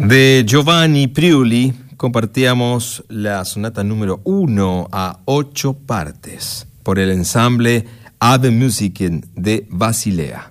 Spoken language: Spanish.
De Giovanni Priuli compartíamos la sonata número 1 a 8 partes por el ensamble Ave Musiken de Basilea.